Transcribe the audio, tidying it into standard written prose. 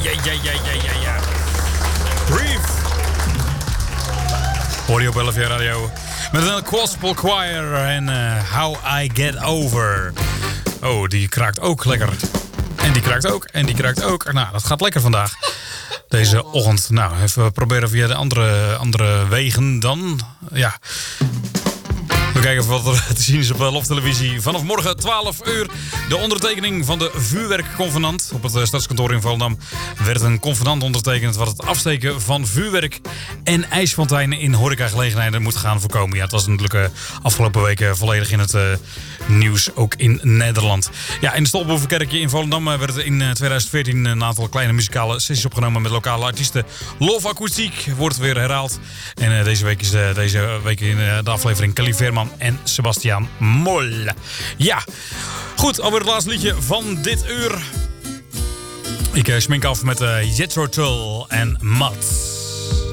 Ja. Brief. Hoor je op 11 jaar radio. Met een gospel choir en How I Get Over. Oh, die kraakt ook lekker. En die kraakt ook. En die kraakt ook. Nou, dat gaat lekker vandaag. Deze ochtend. Nou, even proberen via de andere wegen dan. Ja. We kijken wat er te zien is op Love Televisie. Vanaf morgen 12 uur de ondertekening van de vuurwerkconvenant. Op het stadskantoor in Volendam werd een convenant ondertekend wat het afsteken van vuurwerk en ijsfonteinen in horecagelegenheden moet gaan voorkomen. Ja, het was natuurlijk afgelopen weken volledig in het nieuws, ook in Nederland. Ja, in de Stolboevenkerkje in Volendam werd in 2014 een aantal kleine muzikale sessies opgenomen met lokale artiesten. Love Akoestiek wordt weer herhaald. En deze week is in de aflevering Kelly Veerman en Sebastiaan Mol. Ja, goed, alweer het laatste liedje van dit uur. Ik smink af met Jethro Tull en Mats.